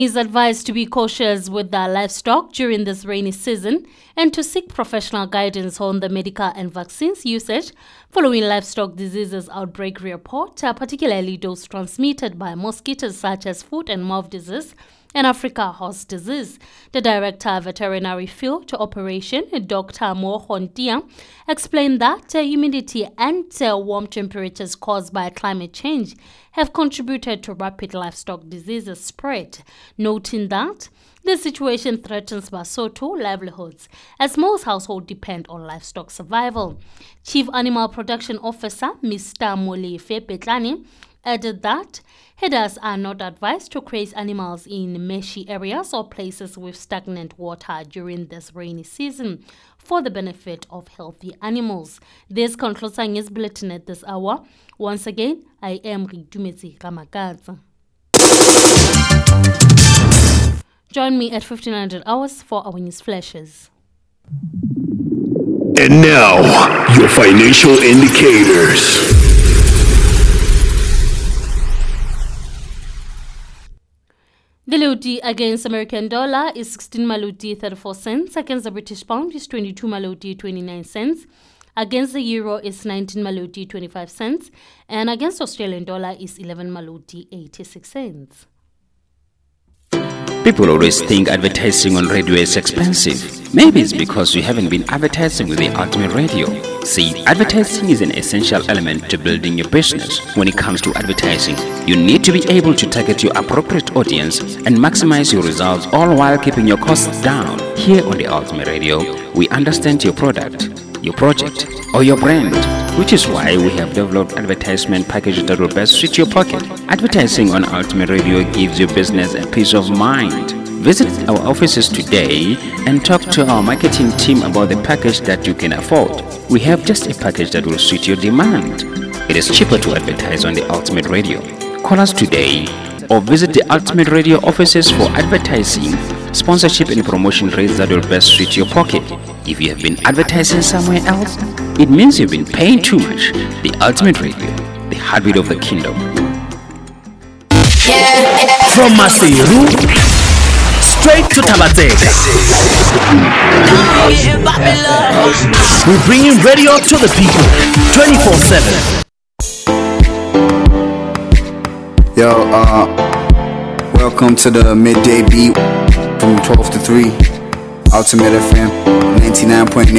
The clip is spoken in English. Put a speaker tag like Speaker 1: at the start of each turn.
Speaker 1: Is advised to be cautious with their livestock during this rainy season and to seek professional guidance on the medical and vaccines usage following livestock diseases outbreak report, particularly those transmitted by mosquitoes such as foot and mouth disease and Africa horse disease. The Director of Veterinary Field Operation, Dr. Mo Hontia, explained that humidity and warm temperatures caused by climate change have contributed to rapid livestock diseases spread, noting that the situation threatens Basotho livelihoods as most households depend on livestock survival. Chief Animal Production Officer, Mr. Molefe Petlani, added that herders are not advised to graze animals in marshy areas or places with stagnant water during this rainy season for the benefit of healthy animals. This concludes our news bulletin at this hour. Once again, I am Ridumezi Ramakatsa. Join me at 1500 hours for our news flashes.
Speaker 2: And now, your financial indicators.
Speaker 1: The Ludi against American dollar is 16 Maluti 34 cents. Against the British pound is 22 Maluti 29 cents. Against the euro is 19 Maluti 25 cents. And against Australian dollar is 11 Maluti 86 cents.
Speaker 3: People always think advertising on radio is expensive. Maybe it's because you haven't been advertising with the Ultimate Radio. See, advertising is an essential element to building your business. When it comes to advertising, you need to be able to target your appropriate audience and maximize your results, all while keeping your costs down. Here on the Ultimate Radio, we understand your product, your project, or your brand, which is why we have developed advertisement packages that will best suit your pocket. Advertising on Ultimate Radio gives your business a peace of mind. Visit our offices today and talk to our marketing team about the package that you can afford. We have just a package that will suit your demand. It is cheaper to advertise on the Ultimate Radio. Call us today or visit the Ultimate Radio offices for advertising, sponsorship and promotion rates that will best suit your pocket. If you have been advertising somewhere else, it means you've been paying too much. The Ultimate Radio, the heartbeat of the kingdom.
Speaker 4: From Maseru straight to Tabatega, we bring you radio to the people 24/7.
Speaker 5: Yo, welcome to the midday beat from 12 to 3, Ultimate FM 99.8.